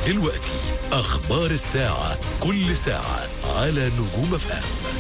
دلوقتي أخبار الساعة، كل ساعة على نجوم FM.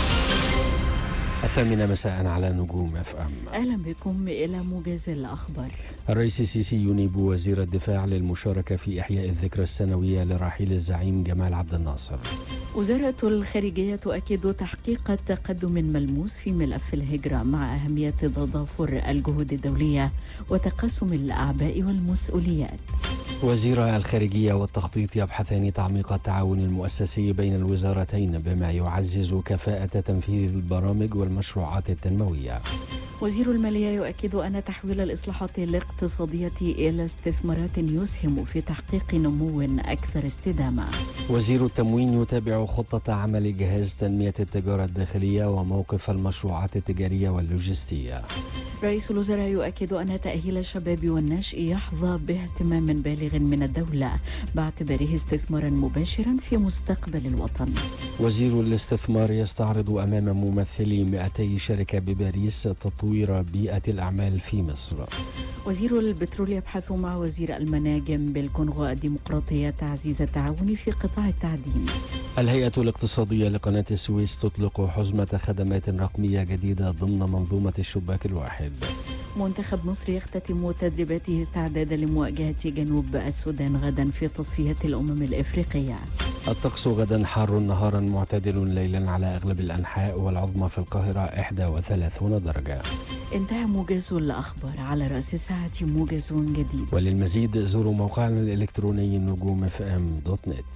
8 مساء على نجوم FM. أهلا بكم إلى موجز الأخبار. الرئيس السيسي ينيب وزير الدفاع للمشاركة في إحياء الذكرى السنوية لرحيل الزعيم جمال عبد الناصر. وزارة الخارجية تؤكد تحقيق تقدم ملموس في ملف الهجرة مع أهمية تضافر الجهود الدولية وتقاسم الأعباء والمسؤوليات. وزير الخارجية والتخطيط يبحثان تعميق التعاون المؤسسي بين الوزارتين بما يعزز كفاءة تنفيذ البرامج والمشروعات التنموية. وزير المالية يؤكد أن تحويل الإصلاحات الاقتصادية إلى استثمارات يسهم في تحقيق نمو أكثر استدامة. وزير التموين يتابع خطة عمل جهاز تنمية التجارة الداخلية وموقف المشروعات التجارية واللوجستية. رئيس الوزراء يؤكد أن تأهيل الشباب والناشئ يحظى باهتمام بالغ من الدولة باعتباره استثمارا مباشرا في مستقبل الوطن. وزير الاستثمار يستعرض أمام ممثلي 200 شركة بباريس تطوير بيئة الأعمال في مصر. وزير البترول يبحث مع وزير المناجم بالكونغو الديمقراطية تعزيز التعاون في قطاع التعدين. الهيئة الاقتصادية لقناة السويس تطلق حزمة خدمات رقمية جديدة ضمن منظومة الشباك الواحد. منتخب مصر يختتم تدريباته استعدادا لمواجهة جنوب السودان غدا في تصفية الأمم الإفريقية. الطقس غدا حار نهارا معتدل ليلا على أغلب الأنحاء والعظمى في القاهرة 31 درجة. انتهى موجز الأخبار. على رأس الساعة موجز جديد. وللمزيد زوروا موقعنا الإلكتروني نجومfm.net.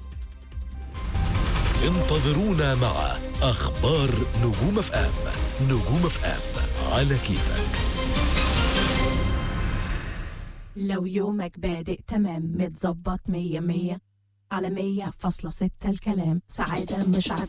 انتظرونا مع أخبار نجوم FM. نجوم FM على كيفك. لو يومك بادئ تمام متظبط 100 على 100.6 الكلام سعادة مش عادة.